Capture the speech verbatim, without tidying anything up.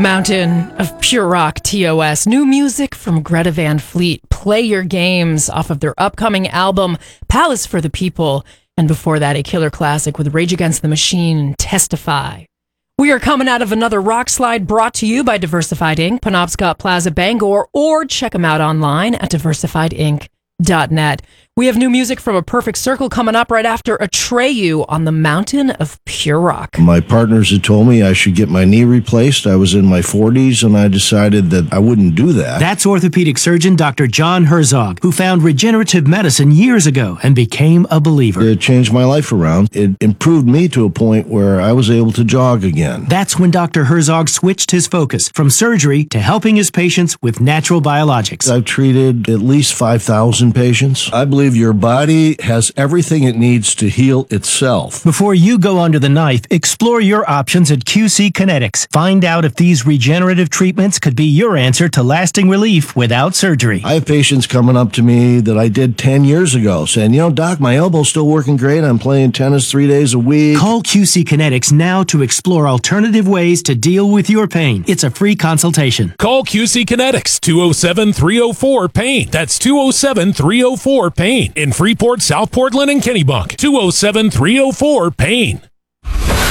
Mountain of Pure Rock, T O S. New music from Greta Van Fleet. Play Your Games off of their upcoming album, Palace for the People. And before that, a killer classic with Rage Against the Machine, Testify. We are coming out of another rock slide brought to you by Diversified Incorporated, Penobscot Plaza, Bangor, or check them out online at diversified inc dot net. We have new music from A Perfect Circle coming up right after Atreyu on the Mountain of Pure Rock. My partners had told me I should get my knee replaced. I was in my forties, and I decided that I wouldn't do that. That's orthopedic surgeon Doctor John Herzog, who found regenerative medicine years ago and became a believer. It changed my life around. It improved me to a point where I was able to jog again. That's when Doctor Herzog switched his focus from surgery to helping his patients with natural biologics. I've treated at least five thousand patients. I believe your body has everything it needs to heal itself. Before you go under the knife, explore your options at Q C Kinetics. Find out if these regenerative treatments could be your answer to lasting relief without surgery. I have patients coming up to me that I did ten years ago saying, you know, Doc, my elbow's still working great. I'm playing tennis three days a week. Call Q C Kinetics now to explore alternative ways to deal with your pain. It's a free consultation. Call Q C Kinetics, two oh seven, three oh four, pain. That's two oh seven, three oh four, pain. In Freeport, South Portland, and Kennebunk, two oh seven, three oh four, pain.